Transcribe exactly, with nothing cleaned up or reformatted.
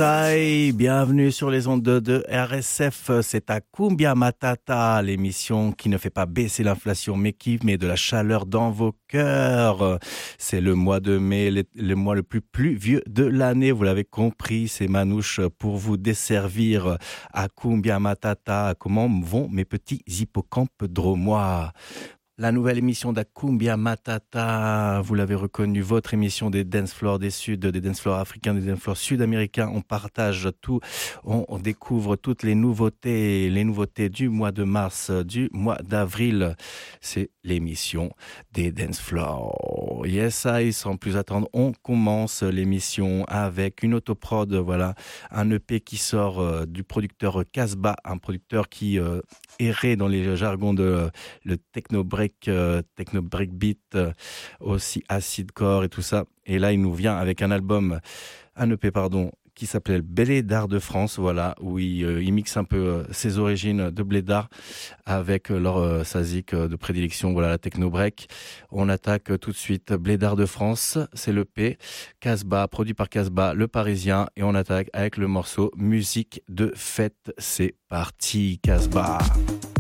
I, bienvenue sur les ondes de, de R S F, c'est à Cumbia Matata, l'émission qui ne fait pas baisser l'inflation mais qui met de la chaleur dans vos cœurs. C'est le mois de mai, le, le mois le plus pluvieux de l'année, vous l'avez compris, c'est Manouche pour vous desservir à Cumbia Matata. Comment vont mes petits hippocampes dromois? La nouvelle émission d'Akumbia Matata, vous l'avez reconnu, votre émission des dance floors des Suds, des dance floors africains, des dance floors sud-américains. On partage tout, on, on découvre toutes les nouveautés, les nouveautés du mois de mars, du mois d'avril. C'est l'émission des dance floors. Yes, I, sans plus attendre, on commence l'émission avec une autoprod, voilà, un E P qui sort euh, du producteur Casbah, un producteur qui euh, errait dans les jargons de euh, le techno break. Euh, techno breakbeat, euh, aussi acidcore et tout ça. Et là, il nous vient avec un album, un E P, pardon, qui s'appelle Blédard de France, voilà, où il, euh, il mixe un peu euh, ses origines de Blédard avec euh, leur euh, sazik euh, de prédilection, voilà, la techno break. On attaque euh, tout de suite Blédard de France, c'est l'E P, Casbah, produit par Casbah, le Parisien, et on attaque avec le morceau Musique de fête. C'est parti, Casbah.